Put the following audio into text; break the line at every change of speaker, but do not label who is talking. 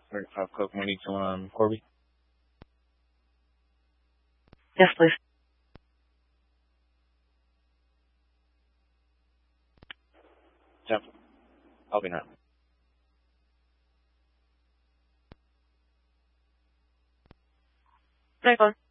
35 Coke. We need someone on Corby.
Yes, please.
Jeff, I'll be now.
Right on.